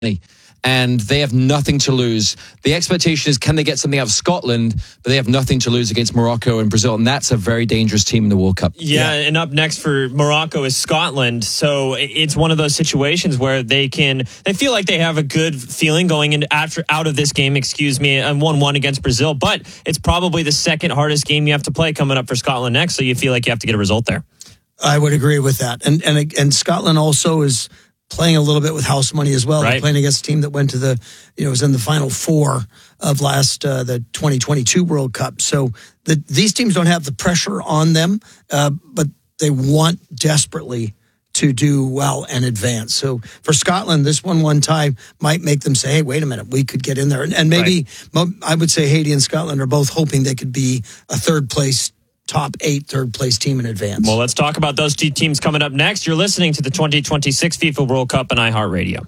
and they have nothing to lose. The expectation is, can they get something out of Scotland? But they have nothing to lose against Morocco and Brazil, and that's a very dangerous team in the World Cup. Yeah, and up next for Morocco is Scotland. So it's one of those situations where they feel like they have a good feeling going into out of this game, and 1-1 against Brazil. But it's probably the second hardest game you have to play coming up for Scotland next, so you feel like you have to get a result there. I would agree with that. And Scotland also is playing a little bit with house money as well. Right. They're playing against a team that went to was in the Final Four of the 2022 World Cup. So these teams don't have the pressure on them, but they want desperately to do well and advance. So for Scotland, this 1-1 tie might make them say, hey, wait a minute, we could get in there. And maybe I would say Haiti and Scotland are both hoping they could be a top 8 third-place team in advance. Well, let's talk about those two teams coming up next. You're listening to the 2026 FIFA World Cup on iHeartRadio.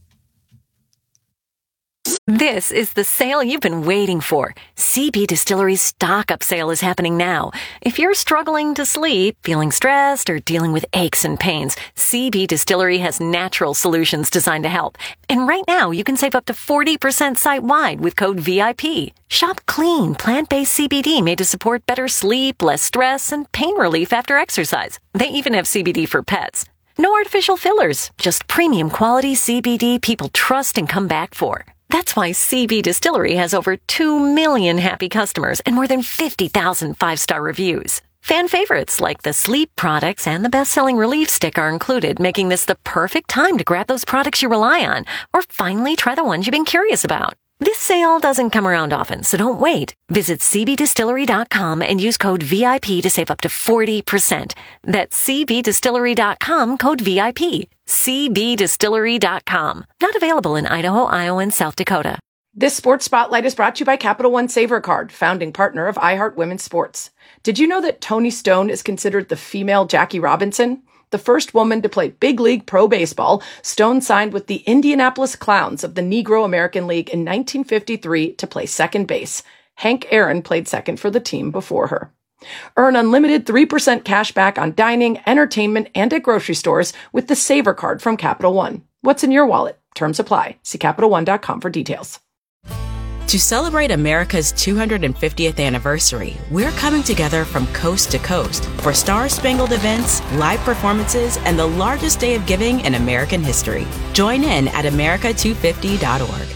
This is the sale you've been waiting for. CB Distillery's stock-up sale is happening now. If you're struggling to sleep, feeling stressed, or dealing with aches and pains, CB Distillery has natural solutions designed to help. And right now, you can save up to 40% site-wide with code VIP. Shop clean, plant-based CBD made to support better sleep, less stress, and pain relief after exercise. They even have CBD for pets. No artificial fillers, just premium quality CBD people trust and come back for. That's why CB Distillery has over 2 million happy customers and more than 50,000 five-star reviews. Fan favorites like the sleep products and the best-selling relief stick are included, making this the perfect time to grab those products you rely on or finally try the ones you've been curious about. This sale doesn't come around often, so don't wait. Visit cbdistillery.com and use code VIP to save up to 40%. That's cbdistillery.com, code VIP. cbdistillery.com. Not available in Idaho, Iowa, and South Dakota. This Sports Spotlight is brought to you by Capital One Saver Card, founding partner of iHeart Women's Sports. Did you know that Toni Stone is considered the female Jackie Robinson? The first woman to play big league pro baseball, Stone signed with the Indianapolis Clowns of the Negro American League in 1953 to play second base. Hank Aaron played second for the team before her. Earn unlimited 3% cash back on dining, entertainment, and at grocery stores with the Saver Card from Capital One. What's in your wallet? Terms apply. See CapitalOne.com for details. To celebrate America's 250th anniversary, we're coming together from coast to coast for star-spangled events, live performances, and the largest day of giving in American history. Join in at America250.org.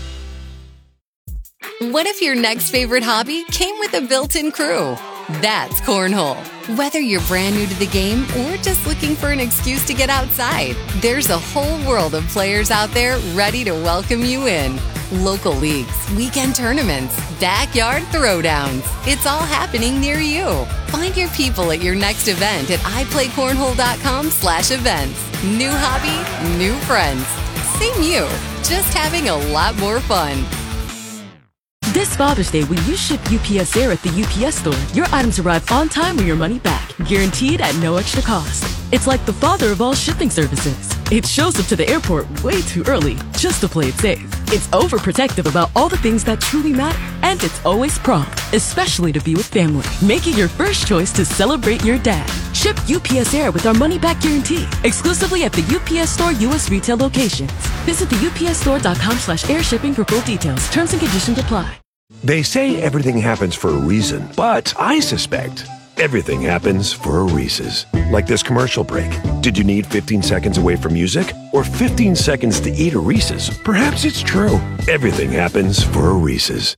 What if your next favorite hobby came with a built-in crew? That's Cornhole. Whether you're brand new to the game or just looking for an excuse to get outside, there's a whole world of players out there ready to welcome you in. Local leagues, weekend tournaments, backyard throwdowns. It's all happening near you. Find your people at your next event at iPlayCornhole.com/events. New hobby, new friends. Same you, just having a lot more fun. This Father's Day, when you ship UPS Air at the UPS Store, your items arrive on time or your money back, guaranteed at no extra cost. It's like the father of all shipping services. It shows up to the airport way too early, just to play it safe. It's overprotective about all the things that truly matter, and it's always prompt, especially to be with family. Make it your first choice to celebrate your dad. Ship UPS Air with our money-back guarantee, exclusively at the UPS Store U.S. retail locations. Visit the upsstore.com/air shipping for full details. Terms and conditions apply. They say everything happens for a reason, but I suspect everything happens for a Reese's. Like this commercial break. Did you need 15 seconds away from music? Or 15 seconds to eat a Reese's? Perhaps it's true. Everything happens for a Reese's.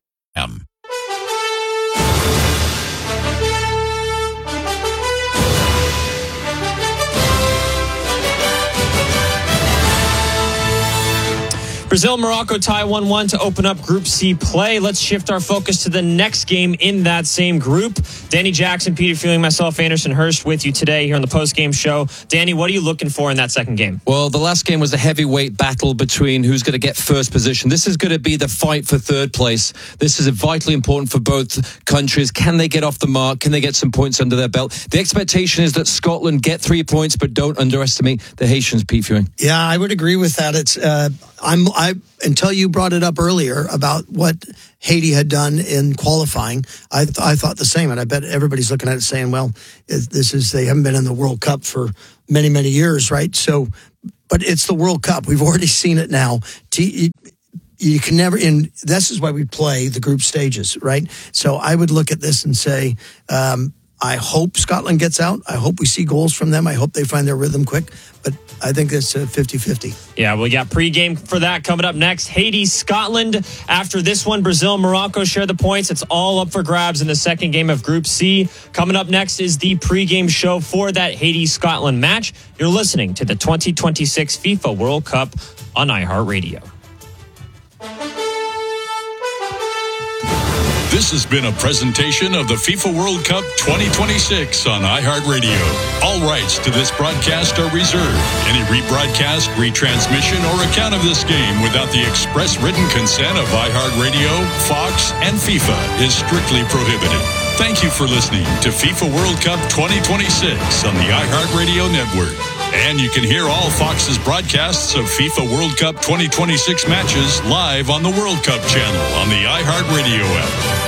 Brazil-Morocco tie 1-1 to open up Group C play. Let's shift our focus to the next game in that same group. Danny Jackson, Peter Fewing, myself, Anderson Hurst with you today here on the post-game show. Danny, what are you looking for in that second game? Well, the last game was a heavyweight battle between who's going to get first position. This is going to be the fight for third place. This is vitally important for both countries. Can they get off the mark? Can they get some points under their belt? The expectation is that Scotland get 3 points, but don't underestimate the Haitians, Pete Fewing. Yeah, I would agree with that. It's until you brought it up earlier about what Haiti had done in qualifying, I thought the same, and I bet everybody's looking at it saying, well, they haven't been in the World Cup for many, many years, right? So, but it's the World Cup. We've already seen it now. You can never, and this is why we play the group stages, right? So I would look at this and say, I hope Scotland gets out. I hope we see goals from them. I hope they find their rhythm quick. But I think it's 50-50. Yeah, we got pregame for that coming up next. Haiti, Scotland. After this one, Brazil, Morocco share the points. It's all up for grabs in the second game of Group C. Coming up next is the pregame show for that Haiti-Scotland match. You're listening to the 2026 FIFA World Cup on iHeartRadio. This has been a presentation of the FIFA World Cup 2026 on iHeartRadio. All rights to this broadcast are reserved. Any rebroadcast, retransmission, or account of this game without the express written consent of iHeartRadio, Fox, and FIFA is strictly prohibited. Thank you for listening to FIFA World Cup 2026 on the iHeartRadio network. And you can hear all Fox's broadcasts of FIFA World Cup 2026 matches live on the World Cup channel on the iHeartRadio app.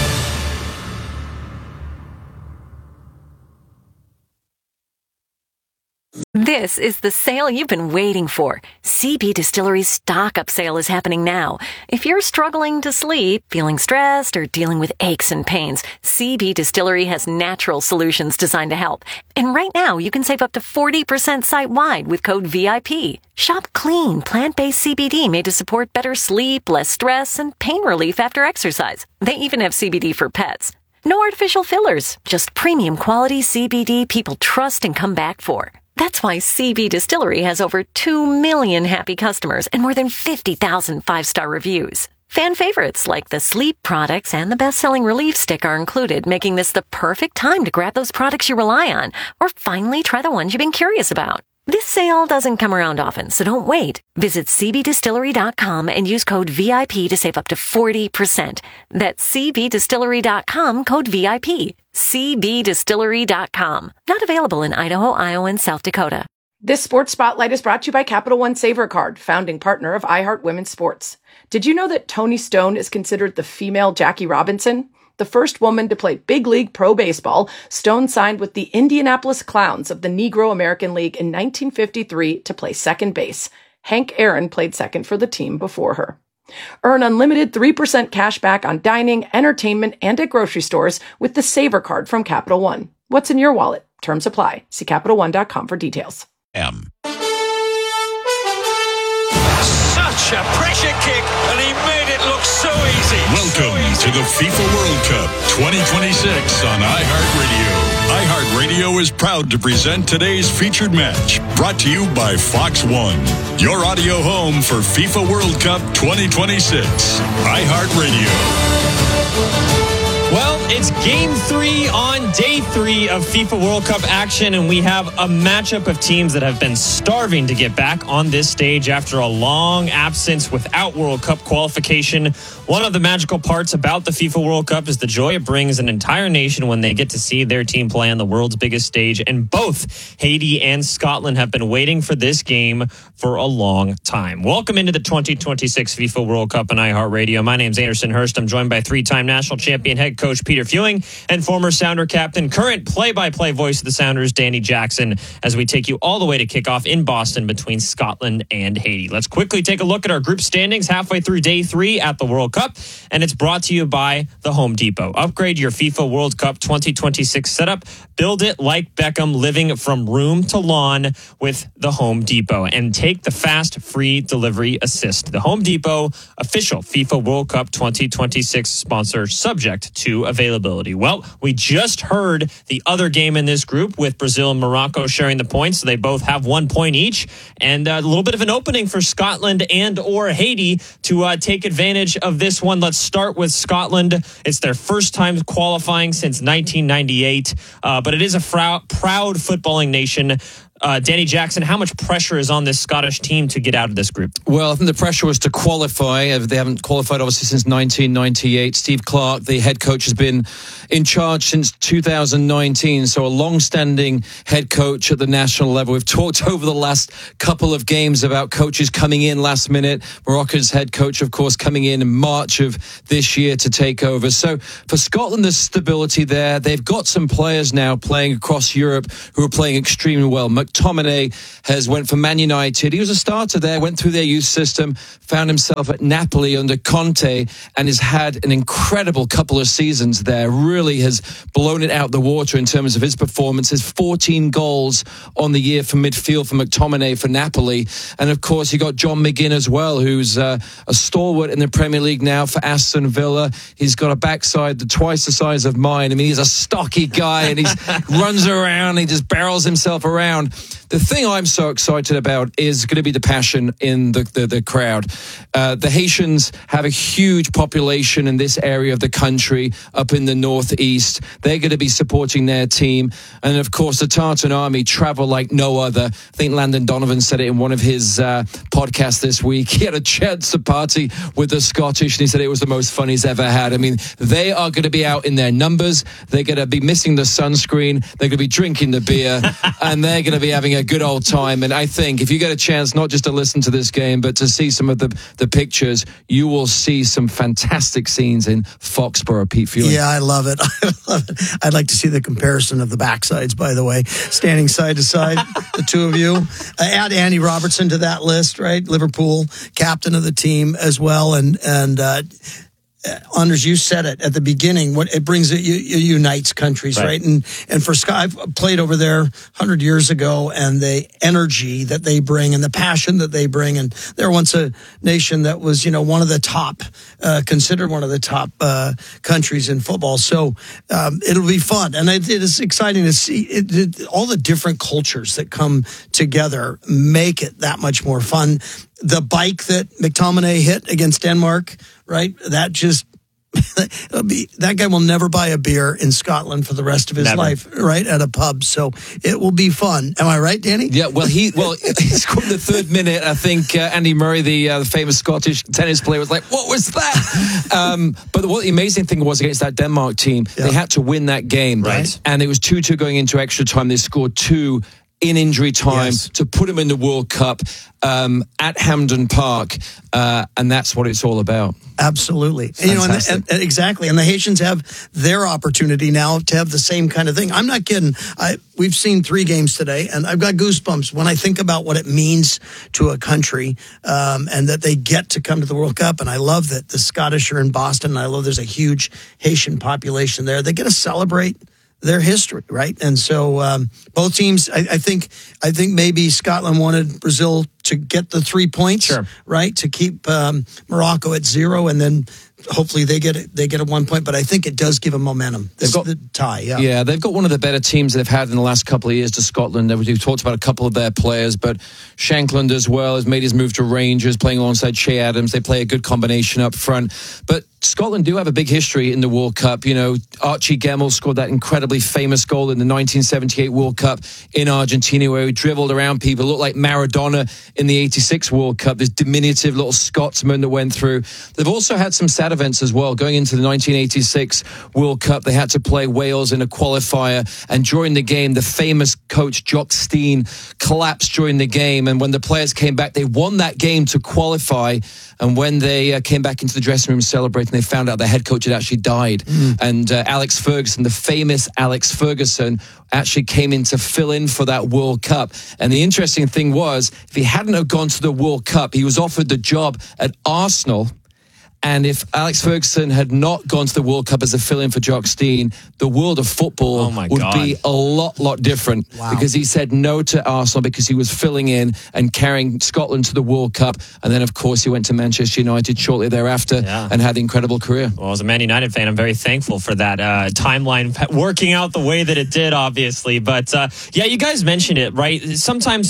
This is the sale you've been waiting for. CB Distillery's stock-up sale is happening now. If you're struggling to sleep, feeling stressed, or dealing with aches and pains, CB Distillery has natural solutions designed to help. And right now, you can save up to 40% site-wide with code VIP. Shop clean, plant-based CBD made to support better sleep, less stress, and pain relief after exercise. They even have CBD for pets. No artificial fillers, just premium quality CBD people trust and come back for. That's why CB Distillery has over 2 million happy customers and more than 50,000 five-star reviews. Fan favorites like the sleep products and the best-selling relief stick are included, making this the perfect time to grab those products you rely on or finally try the ones you've been curious about. This sale doesn't come around often, so don't wait. Visit cbdistillery.com and use code VIP to save up to 40%. That's cbdistillery.com, code VIP. cbdistillery.com. Not available in Idaho, Iowa, and South Dakota. This Sports Spotlight is brought to you by Capital One Saver Card, founding partner of iHeart Women's Sports. Did you know that Toni Stone is considered the female Jackie Robinson? The first woman to play big league pro baseball, Stone signed with the Indianapolis Clowns of the Negro American League in 1953 to play second base. Hank Aaron played second for the team before her. Earn unlimited 3% cash back on dining, entertainment, and at grocery stores with the Saver Card from Capital One. What's in your wallet? Terms apply. See CapitalOne.com for details. Such a pressure kick, and he made it look so easy. Welcome to the FIFA World Cup 2026 on iHeartRadio. iHeartRadio is proud to present today's featured match, brought to you by Fox One, your audio home for FIFA World Cup 2026. iHeartRadio. Well, it's Game 3 on Day 3 of FIFA World Cup action, and we have a matchup of teams that have been starving to get back on this stage after a long absence without World Cup qualification. One of the magical parts about the FIFA World Cup is the joy it brings an entire nation when they get to see their team play on the world's biggest stage, and both Haiti and Scotland have been waiting for this game for a long time. Welcome into the 2026 FIFA World Cup on iHeartRadio. My name's Anderson Hurst. I'm joined by three-time national champion head coach Peter Fewing and former Sounder captain, current play-by-play voice of the Sounders, Danny Jackson, as we take you all the way to kickoff in Boston between Scotland and Haiti. Let's quickly take a look at our group standings halfway through Day 3 at the World Cup, and it's brought to you by the Home Depot. Upgrade your FIFA World Cup 2026 setup. Build it like Beckham, living from room to lawn with the Home Depot, and take the fast, free delivery assist. The Home Depot, official FIFA World Cup 2026 sponsor, subject to availability. Well, we just heard the other game in this group with Brazil and Morocco sharing the points. So they both have 1 point each, and a little bit of an opening for Scotland and or Haiti to take advantage of this one. Let's start with Scotland. It's their first time qualifying since 1998, but it is a proud footballing nation. Danny Jackson, how much pressure is on this Scottish team to get out of this group? Well, I think the pressure was to qualify. They haven't qualified, obviously, since 1998. Steve Clarke, the head coach, has been in charge since 2019, so a long-standing head coach at the national level. We've talked over the last couple of games about coaches coming in last minute. Morocco's head coach, of course, coming in March of this year to take over. So for Scotland, there's stability there. They've got some players now playing across Europe who are playing extremely well. McTominay has went from Man United. He was a starter there, went through their youth system, found himself at Napoli under Conte, and has had an incredible couple of seasons there. Really has blown it out the water in terms of his performances. 14 goals on the year for midfield for McTominay for Napoli. And of course, you got John McGinn as well, who's a stalwart in the Premier League now for Aston Villa. He's got a backside twice the size of mine. I mean, he's a stocky guy and he runs around, he just barrels himself around. The thing I'm so excited about is going to be the passion in the crowd. The Haitians have a huge population in this area of the country, up in the northeast. They're going to be supporting their team. And of course, the Tartan Army travel like no other. I think Landon Donovan said it in one of his podcasts this week. He had a chance to party with the Scottish, and he said it was the most fun he's ever had. I mean, they are going to be out in their numbers. They're going to be missing the sunscreen. They're going to be drinking the beer, and they're going to be having a good old time. And I think if you get a chance not just to listen to this game, but to see some of the pictures, you will see some fantastic scenes in Foxborough, Pete Fewing. Yeah, I love it. I'd like to see the comparison of the backsides, by the way, standing side to side, the two of you. Add Andy Robertson to that list, right? Liverpool, captain of the team as well. And Anders, you said it at the beginning. What it brings, it unites countries, right? And for Scott, I've played over there 100 years ago, and the energy that they bring and the passion that they bring, and they're once a nation that was, one of the top, considered one of the top countries in football. So it'll be fun, and it is exciting to see all the different cultures that come together make it that much more fun. The bike that McTominay hit against Denmark, right? That just that guy will never buy a beer in Scotland for the rest of his life, right? At a pub. So it will be fun. Am I right, Danny? Yeah, he scored in the third minute. I think Andy Murray, the famous Scottish tennis player, was like, what was that? But what the amazing thing was against that Denmark team, they had to win that game. Right. And it was 2-2 going into extra time. They scored 2 in injury time to put them in the World Cup at Hampden Park, and that's what it's all about. Absolutely. And, exactly. And the Haitians have their opportunity now to have the same kind of thing. I'm not kidding. We've seen 3 games today, and I've got goosebumps when I think about what it means to a country, and that they get to come to the World Cup. And I love that the Scottish are in Boston, and I love there's a huge Haitian population there. They get to celebrate their history, right? And so both teams, I think maybe Scotland wanted Brazil to get the 3 points, right? To keep Morocco at 0, and then hopefully they get a 1 point. But I think it does give them momentum. They've got the tie. Yeah, they've got one of the better teams they've had in the last couple of years to Scotland. We've talked about a couple of their players, but Shankland as well has made his move to Rangers, playing alongside Shea Adams. They play a good combination up front. But Scotland do have a big history in the World Cup. Archie Gemmill scored that incredibly famous goal in the 1978 World Cup in Argentina, where he dribbled around people. It looked like Maradona in the 86 World Cup, this diminutive little Scotsman that went through. They've also had some sad events as well. Going into the 1986 World Cup, they had to play Wales in a qualifier, and during the game, the famous coach Jock Stein collapsed during the game, and when the players came back, they won that game to qualify, and when they came back into the dressing room celebrating, they found out the head coach had actually died. And Alex Ferguson, the famous Alex Ferguson, actually came in to fill in for that World Cup. And the interesting thing was, if he hadn't have gone to the World Cup, he was offered the job at Arsenal. And if Alex Ferguson had not gone to the World Cup as a fill-in for Jock Stein, the world of football would be a lot different. Because he said no to Arsenal because he was filling in and carrying Scotland to the World Cup. And then, of course, he went to Manchester United shortly thereafter and had an incredible career. Well, as a Man United fan, I'm very thankful for that timeline working out the way that it did, obviously. But, you guys mentioned it, right? Sometimes,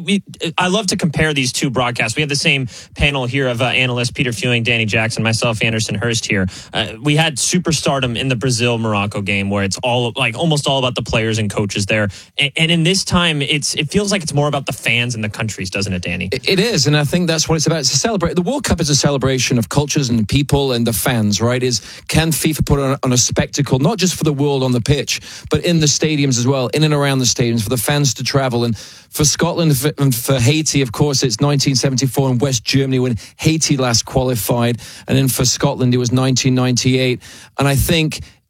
I love to compare these two broadcasts. We have the same panel here of analysts, Peter Fewing, Danny Jackson, myself, Anderson Hurst here. We had superstardom in the Brazil-Morocco game, where it's almost all about the players and coaches there. And in this time, it feels like it's more about the fans and the countries, doesn't it, Danny? It is, and I think that's what it's about. It's a celebration. The World Cup is a celebration of cultures and people and the fans, right? Can FIFA put on a spectacle, not just for the world on the pitch, but in the stadiums as well, in and around the stadiums, for the fans to travel. And for Scotland and for Haiti, of course, it's 1974 in West Germany when Haiti last qualified. And then for Scotland, it was 1998. And I think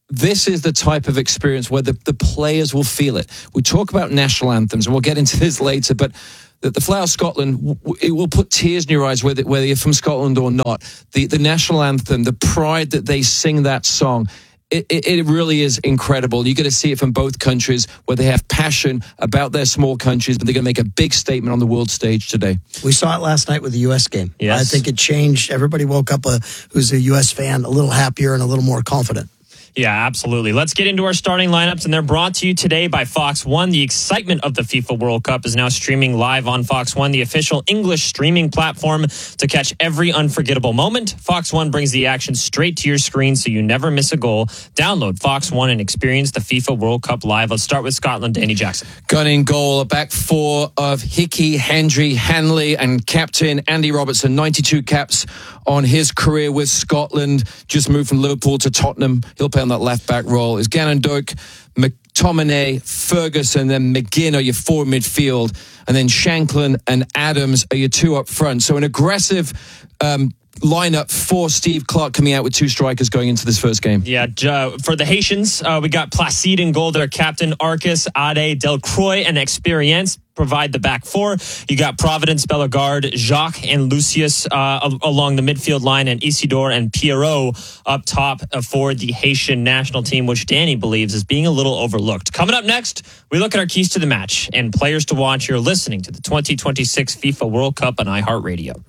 this is the type of experience where the players will feel it. We talk about national anthems, and we'll get into this later, but the Flower of Scotland, it will put tears in your eyes whether you're from Scotland or not. The national anthem, the pride that they sing that song, it really is incredible. You get to see it from both countries where they have passion about their small countries, but they're going to make a big statement on the world stage today. We saw it last night with the U.S. game. Yes. I think it changed. Everybody woke up who's a U.S. fan a little happier and a little more confident. Yeah, absolutely. Let's get into our starting lineups, and they're brought to you today by Fox One. The excitement of the FIFA World Cup is now streaming live on Fox One, the official English streaming platform to catch every unforgettable moment. Fox One brings the action straight to your screen so you never miss a goal. Download Fox One and experience the FIFA World Cup live. Let's start with Scotland. Danny Jackson. Gunning goal, a back four of Hickey, Hendry, Hanley, and captain Andy Robertson, 92 caps on his career with Scotland. Just moved from Liverpool to Tottenham. He'll play on that left back role. Is Gannon Doak, McTominay, Ferguson, then McGinn are your forward midfield, and then Shanklin and Adams are your two up front. So an aggressive lineup for Steve Clark coming out with two strikers going into this first game. Yeah, for the Haitians, we got Placide in goal. Their captain, Arcus, Ade, Delcroix, and Experience provide the back four. You got Providence, Bellegarde, Jacques, and Lucius along the midfield line, and Isidore and Pierrot up top for the Haitian national team, which Danny believes is being a little overlooked. Coming up next, we look at our keys to the match and players to watch. You're listening to the 2026 FIFA World Cup on iHeartRadio.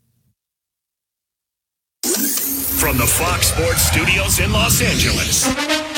From the Fox Sports Studios in Los Angeles,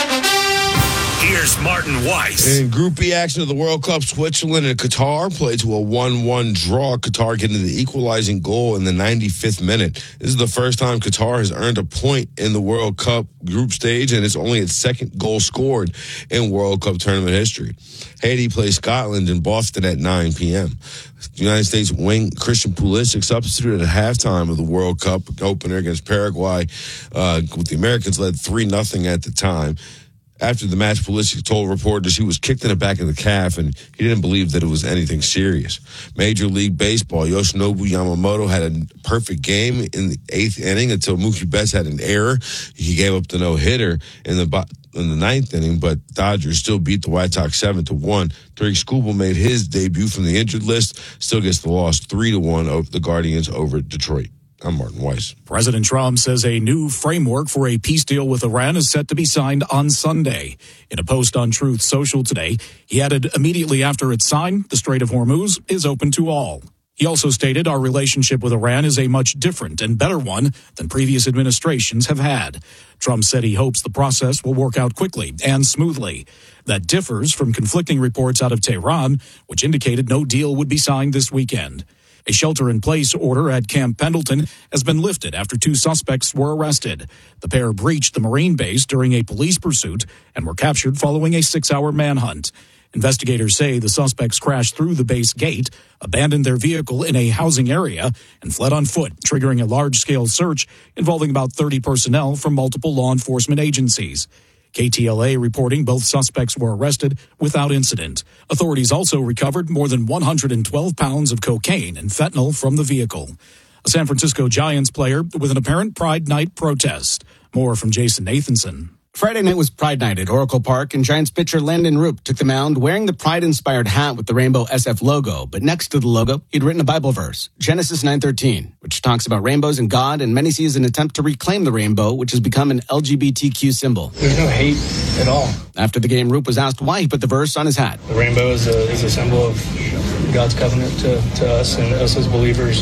here's Martin Weiss. In Group B action of the World Cup, Switzerland and Qatar played to a 1-1 draw. Qatar getting the equalizing goal in the 95th minute. This is the first time Qatar has earned a point in the World Cup group stage, and it's only its second goal scored in World Cup tournament history. Haiti plays Scotland in Boston at 9 p.m. The United States wing Christian Pulisic substituted at halftime of the World Cup opener against Paraguay, with the Americans led 3-0 at the time. After the match, Pulisic told reporters he was kicked in the back of the calf and he didn't believe that it was anything serious. Major League Baseball, Yoshinobu Yamamoto had a perfect game in the 8th inning until Mookie Betts had an error. He gave up the no-hitter in the 9th inning, but Dodgers still beat the White Sox 7-1. Tarik Skubal made his debut from the injured list, still gets the loss 3-1 over the Guardians over Detroit. I'm Martin Weiss. President Trump says a new framework for a peace deal with Iran is set to be signed on Sunday. In a post on Truth Social today, he added, immediately after it's signed, the Strait of Hormuz is open to all. He also stated our relationship with Iran is a much different and better one than previous administrations have had. Trump said he hopes the process will work out quickly and smoothly. That differs from conflicting reports out of Tehran, which indicated no deal would be signed this weekend. A shelter-in-place order at Camp Pendleton has been lifted after two suspects were arrested. The pair breached the Marine base during a police pursuit and were captured following a 6-hour manhunt. Investigators say the suspects crashed through the base gate, abandoned their vehicle in a housing area, and fled on foot, triggering a large-scale search involving about 30 personnel from multiple law enforcement agencies. KTLA reporting both suspects were arrested without incident. Authorities also recovered more than 112 pounds of cocaine and fentanyl from the vehicle. A San Francisco Giants player with an apparent Pride Night protest. More from Jason Nathanson. Friday night was Pride Night at Oracle Park, and Giants pitcher Landon Roop took the mound wearing the Pride-inspired hat with the rainbow SF logo. But next to the logo, he'd written a Bible verse, Genesis 9:13, which talks about rainbows and God, and many see as an attempt to reclaim the rainbow, which has become an LGBTQ symbol. There's no hate at all. After the game, Roop was asked why he put the verse on his hat. The rainbow is a symbol of God's covenant to us, and us as believers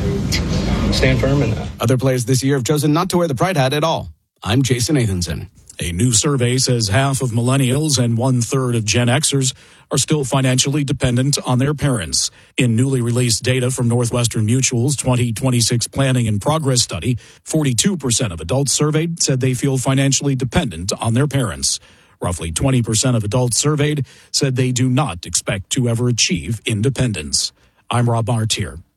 stand firm in that. Other players this year have chosen not to wear the Pride hat at all. I'm Jason Nathanson. A new survey says half of millennials and 1/3 of Gen Xers are still financially dependent on their parents. In newly released data from Northwestern Mutual's 2026 Planning and Progress study, 42% of adults surveyed said they feel financially dependent on their parents. Roughly 20% of adults surveyed said they do not expect to ever achieve independence. I'm Rob Martier.